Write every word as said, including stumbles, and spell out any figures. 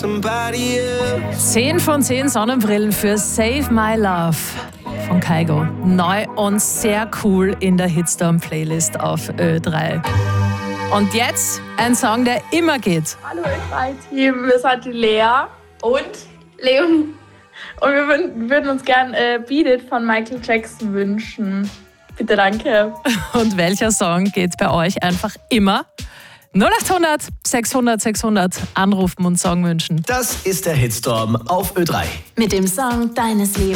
zehn von zehn Sonnenbrillen für Save My Love von Kygo. Neu und sehr cool in der Hitstorm-Playlist auf Ö drei. Und jetzt ein Song, der immer geht. Hallo Ö drei Team, wir sind die Lea und Leonie. Und wir würden, würden uns gern äh, Beat It von Michael Jackson wünschen. Bitte, danke. Und welcher Song geht bei euch einfach immer? null acht hundert sechshundert sechshundert anrufen und Song wünschen. Das ist der Hitstorm auf Ö drei. Mit dem Song deines Lebens.